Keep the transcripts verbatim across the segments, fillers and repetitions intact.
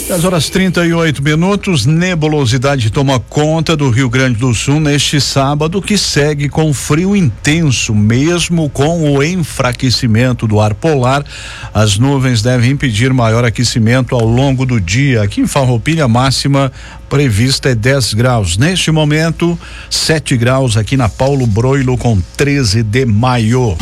dez horas e trinta e oito minutos, nebulosidade toma conta do Rio Grande do Sul neste sábado, que segue com frio intenso, mesmo com o enfraquecimento do ar polar. As nuvens devem impedir maior aquecimento ao longo do dia. Aqui em Farroupilha, a máxima prevista é dez graus. Neste momento, sete graus aqui na Paulo Broilo com treze de maio.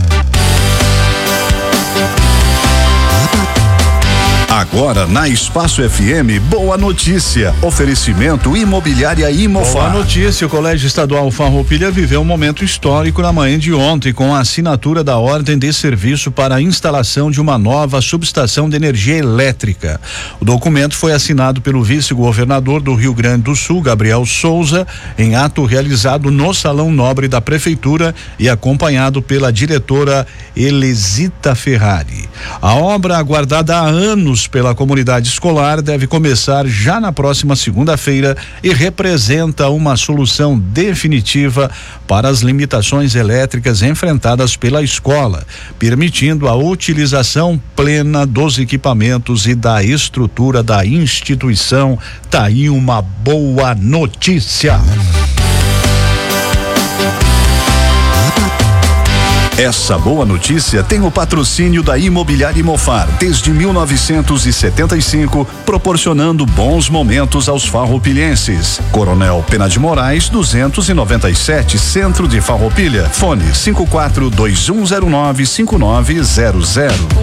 Agora na Espaço F M, boa notícia. Oferecimento Imobiliária Imofar. Boa notícia, o Colégio Estadual Farroupilha viveu um momento histórico na manhã de ontem com a assinatura da ordem de serviço para a instalação de uma nova subestação de energia elétrica. O documento foi assinado pelo vice-governador do Rio Grande do Sul, Gabriel Souza, em ato realizado no Salão Nobre da Prefeitura e acompanhado pela diretora Elisita Ferrari. A obra, aguardada há anos pela comunidade escolar, deve começar já na próxima segunda-feira e representa uma solução definitiva para as limitações elétricas enfrentadas pela escola, permitindo a utilização plena dos equipamentos e da estrutura da instituição. Tá aí uma boa notícia. Essa boa notícia tem o patrocínio da Imobiliária Imofar desde mil novecentos e setenta e cinco, proporcionando bons momentos aos farroupilhenses. Coronel Pena de Moraes, duzentos e noventa e sete, Centro de Farroupilha. Fone cinco quatro dois um zero nove cinco nove zero zero.